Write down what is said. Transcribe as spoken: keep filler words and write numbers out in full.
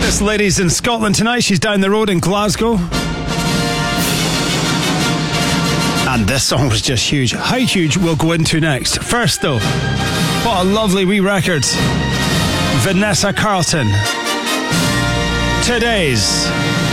This lady's in Scotland tonight. She's down the road in Glasgow. And this song was just huge. How huge we'll go into next. First though, what a lovely wee record. Vanessa Carlton. Today's